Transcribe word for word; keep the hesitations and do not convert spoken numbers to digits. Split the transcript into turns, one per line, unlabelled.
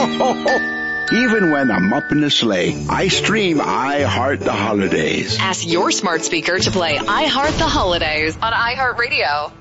Even when I'm up in the sleigh, I stream I Heart the Holidays.
Ask your smart speaker to play I Heart the Holidays on iHeartRadio.